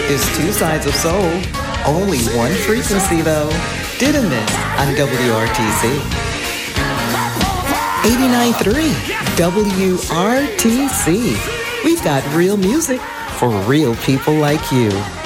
is Two Sides of Soul. Only one frequency, though. Didn't miss on WRTC. 89.3 WRTC. We've got real music for real people like you.